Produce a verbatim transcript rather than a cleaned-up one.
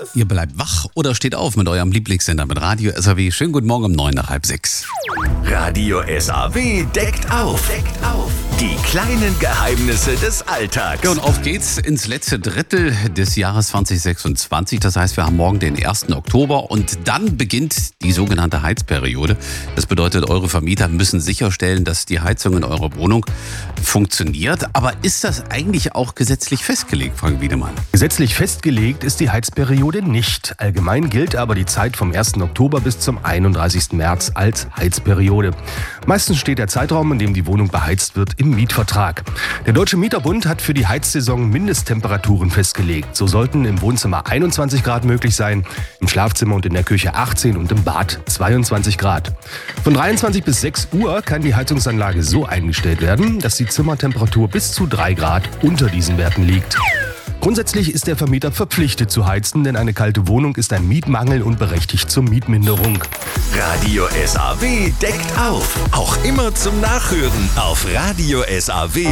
Ihr bleibt wach oder steht auf mit eurem Lieblingssender mit Radio S A W. Schönen guten Morgen um neun nach halb sechs. Radio S A W deckt auf. Deckt auf. Die kleinen Geheimnisse des Alltags. Ja, und auf geht's ins letzte Drittel des Jahres zwanzig sechsundzwanzig. Das heißt, wir haben morgen den ersten Oktober und dann beginnt die sogenannte Heizperiode. Das bedeutet, eure Vermieter müssen sicherstellen, dass die Heizung in eurer Wohnung funktioniert. Aber ist das eigentlich auch gesetzlich festgelegt, Frank Wiedemann? Gesetzlich festgelegt ist die Heizperiode nicht. Allgemein gilt aber die Zeit vom ersten Oktober bis zum einunddreißigsten März als Heizperiode. Meistens steht der Zeitraum, in dem die Wohnung beheizt wird, im Mietvertrag. Der Deutsche Mieterbund hat für die Heizsaison Mindesttemperaturen festgelegt. So sollten im Wohnzimmer einundzwanzig Grad möglich sein, im Schlafzimmer und in der Küche achtzehn und im Bad zweiundzwanzig Grad. Von dreiundzwanzig bis sechs Uhr kann die Heizungsanlage so eingestellt werden, dass die Zimmertemperatur bis zu drei Grad unter diesen Werten liegt. Grundsätzlich ist der Vermieter verpflichtet zu heizen, denn eine kalte Wohnung ist ein Mietmangel und berechtigt zur Mietminderung. Radio S A W deckt auf. Auch immer zum Nachhören auf Radio S A W.